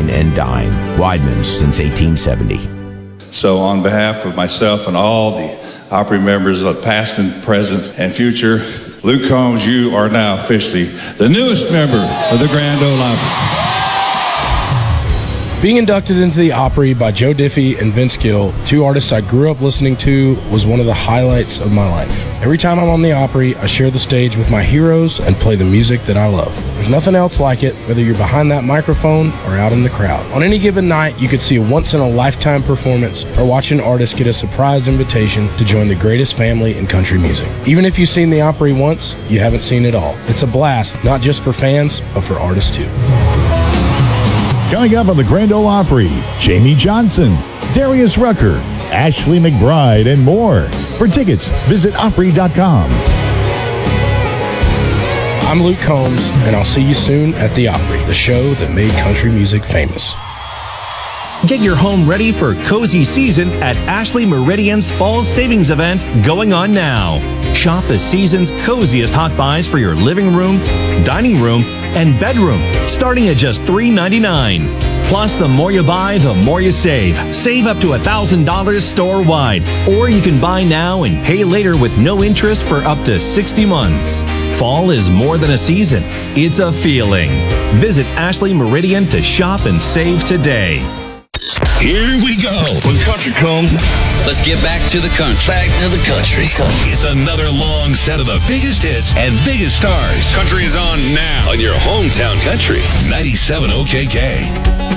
wine and dine. Weidman's since 1870. So on behalf of myself and all the Opry members of past and present and future, Luke Combs, you are now officially the newest member of the Grand Ole Opry. Being inducted into the Opry by Joe Diffie and Vince Gill, two artists I grew up listening to, was one of the highlights of my life. Every time I'm on the Opry, I share the stage with my heroes and play the music that I love. There's nothing else like it, whether you're behind that microphone or out in the crowd. On any given night, you could see a once-in-a-lifetime performance or watch an artist get a surprise invitation to join the greatest family in country music. Even if you've seen the Opry once, you haven't seen it all. It's a blast, not just for fans, but for artists too. Coming up on the Grand Ole Opry, Jamie Johnson, Darius Rucker, Ashley McBryde, and more. For tickets, visit Opry.com. I'm Luke Combs, and I'll see you soon at the Opry, the show that made country music famous. Get your home ready for cozy season at Ashley Meridian's Fall Savings Event going on now. Shop the season's coziest hot buys for your living room, dining room, and bedroom, starting at just $3.99. Plus, the more you buy, the more you save. Save up to $1,000 store-wide. Or you can buy now and pay later with no interest for up to 60 months. Fall is more than a season. It's a feeling. Visit Ashley Meridian to shop and save today. Here we go. When country comes, let's get back to the country. Back to the country. It's another long set of the biggest hits and biggest stars. Country is on now on your hometown country. 97 OKK.